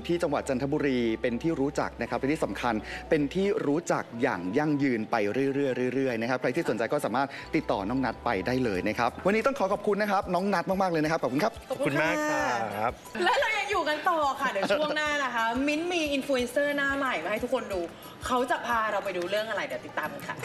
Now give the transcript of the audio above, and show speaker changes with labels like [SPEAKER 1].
[SPEAKER 1] ที่จังหวัดจันทบุรีเป็นที่รู้จักนะครับและที่สำคัญเป็นที่รู้จักอย่างยั่งยืนไปเรื่อยๆนะครับใครที่สนใจก็สามารถติดต่อน้องนัทไปได้เลยนะครับวันนี้ต้องขอบคุณนะครับน้องนัทมากๆเลยนะครับขอบคุณครับ
[SPEAKER 2] ขอบคุณมากครับ
[SPEAKER 3] และเรายังอยู่กันต่อค่ะเดี๋ยวช่วงหน้านะคะมิ้นมีอินฟลูเอนเซอร์หน้าใหม่มาให้ทุกคนดูเขาจะพาเราไปดูเรื่องอะไรเดี๋ยวติดตามกันค่ะ